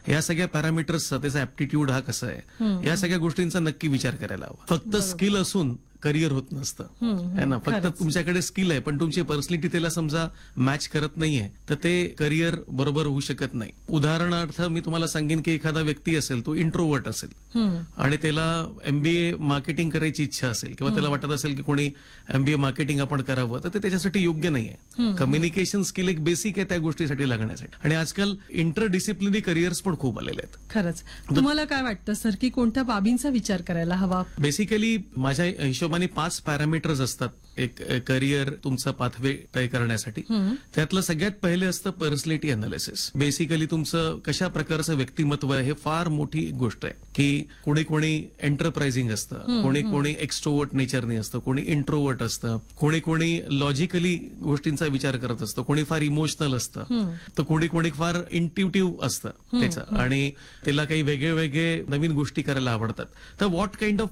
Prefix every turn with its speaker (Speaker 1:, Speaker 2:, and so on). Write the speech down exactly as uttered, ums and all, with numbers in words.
Speaker 1: या सगळ्या पॅरामीटर्सचा त्याचा ऍप्टिट्यूड हा कसा आहे, या सगळ्या गोष्टींचा नक्की विचार करायला हवा. फक्त स्किल असून करिअर होत नसतं है ना. फक्त तुमच्याकडे स्किल आहे पण तुमची पर्सनॅलिटी त्याला समजा मॅच करत नाहीये तर ते करिअर बरोबर होऊ शकत नाही. उदाहरणार्थ मी तुम्हाला सांगेन की एखादा व्यक्ती असेल, तो इंट्रोवर्ट असेल आणि त्याला एमबीए मार्केटिंग करायची इच्छा असेल किंवा त्याला वाटत असेल की कोणी एमबीए मार्केटिंग आपण करावं, तर ते त्याच्यासाठी योग्य नाहीये. कम्युनिकेशन स्किल एक बेसिक आहे त्या गोष्टीसाठी लागण्यासाठी. आणि आजकाल इंटर डिसिप्लिनरी करिअर्स पण खूप आलेले आहेत.
Speaker 2: खरंच. तुम्हाला काय वाटतं सर की कोणत्या बाबींचा विचार करायला हवा?
Speaker 1: बेसिकली माझ्या हिशोबाने पाच पॅरामीटर्स असतात एक करिअर तुमचा पाथवे तय करण्यासाठी. त्यातलं सगळ्यात पहिले असतं पर्सनॅलिटी अनालिसिस. बेसिकली तुमचं कशा प्रकारचं व्यक्तिमत्व आहे हे फार मोठी गोष्ट आहे. की कोणी कोणी एंटरप्राइझिंग असतं, कोणी कोणी एक्स्ट्रोवर्ट नेचरने असतं, कोणी इंट्रोवर्ट असतं, कोणी कोणी लॉजिकली गोष्टींचा विचार करत असतं, कोणी फार इमोशनल असतं, तर कोणी कोणी फार इंट्युटिव्ह असतं त्याचं आणि त्याला काही वेगळे वेगळे नवीन गोष्टी करायला आवडतात. तर व्हॉट काइंड ऑफ